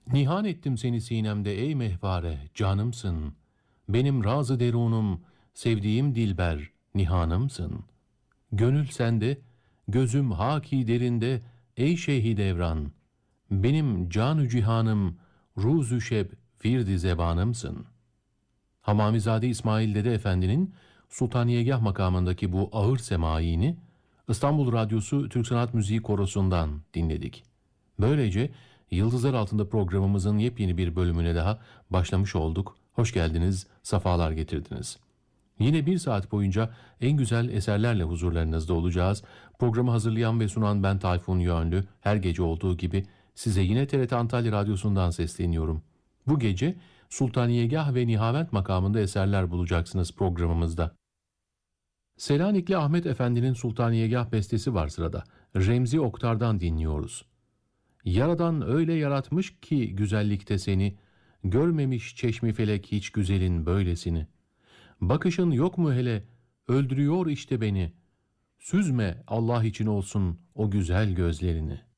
Nihan ettim seni sinemde ey mehpare, canımsın. Benim razı derunum, sevdiğim dilber, nihanımsın. Gönül sende, gözüm haki derinde, ey şeyhi devran. Benim canü cihanım, ruzu şeb, firdi zebanımsın. Hamamizade İsmail Dede Efendi'nin Sultaniyegah makamındaki bu ağır semaini İstanbul Radyosu Türk Sanat Müziği Korosu'ndan dinledik. Böylece Yıldızlar Altında programımızın yepyeni bir bölümüne daha başlamış olduk. Hoş geldiniz, safalar getirdiniz. Yine bir saat boyunca en güzel eserlerle huzurlarınızda olacağız. Programı hazırlayan ve sunan ben Tayfun Yönlü. Her gece olduğu gibi size yine TRT Antalya Radyosu'ndan sesleniyorum. Bu gece Sultaniyegah ve Nihavent makamında eserler bulacaksınız programımızda. Selanikli Ahmet Efendi'nin Sultaniyegah bestesi var sırada. Remzi Oktar'dan dinliyoruz. Yaradan öyle yaratmış ki güzellikte seni, görmemiş çeşmi felek hiç güzelin böylesini. Bakışın yok mu hele, öldürüyor işte beni. Süzme Allah için olsun o güzel gözlerini.